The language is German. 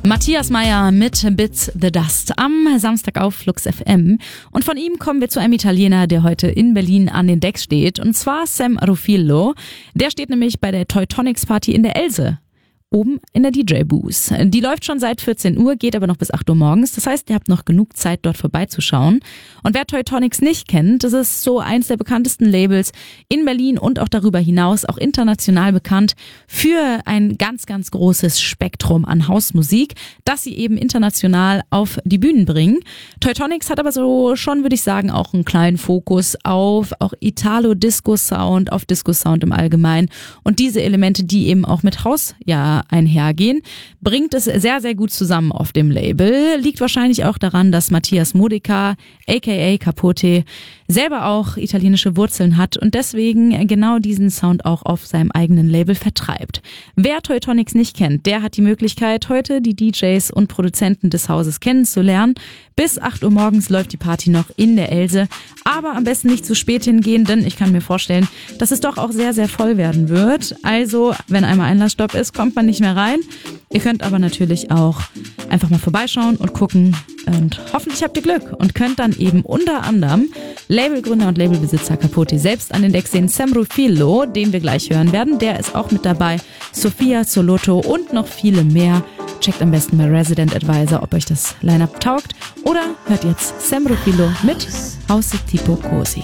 Matthias Meyer mit Bits the Dust am Samstag auf Flux FM. Und von ihm kommen wir zu einem Italiener, der heute in Berlin an den Decks steht. Und zwar Sam Rufillo. Der steht nämlich bei der Teutonics Party in der Else. Oben in der DJ-Booth. Die läuft schon seit 14 Uhr, geht aber noch bis 8 Uhr morgens. Das heißt, ihr habt noch genug Zeit, dort vorbeizuschauen. Und wer Teutonics nicht kennt, das ist so eins der bekanntesten Labels in Berlin und auch darüber hinaus, auch international bekannt, für ein ganz, ganz großes Spektrum an Hausmusik, das sie eben international auf die Bühnen bringen. Teutonics hat aber so schon, würde ich sagen, auch einen kleinen Fokus auf auch Italo-Disco-Sound, auf Disco-Sound im Allgemeinen. Und diese Elemente, die eben auch mit Haus, einhergehen, bringt es sehr, sehr gut zusammen auf dem Label. Liegt wahrscheinlich auch daran, dass Matthias Modica, aka Capote, selber auch italienische Wurzeln hat und deswegen genau diesen Sound auch auf seinem eigenen Label vertreibt. Wer Teutonics nicht kennt, der hat die Möglichkeit, heute die DJs und Produzenten des Hauses kennenzulernen. Bis 8 Uhr morgens läuft die Party noch in der Else, aber am besten nicht zu spät hingehen, denn ich kann mir vorstellen, dass es doch auch sehr, sehr voll werden wird. Also, wenn einmal Einlassstopp ist, kommt man nicht mehr rein. Ihr könnt aber natürlich auch einfach mal vorbeischauen und gucken und hoffentlich habt ihr Glück und könnt dann eben unter anderem Labelgründer und Labelbesitzer Capote selbst an den Decks sehen, Sam Rufillo, den wir gleich hören werden, der ist auch mit dabei, Sophia Solotto und noch viele mehr. Checkt am besten bei Resident Advisor, ob euch das Line-Up taugt oder hört jetzt Sam Rufillo mit House Tipo Cosi.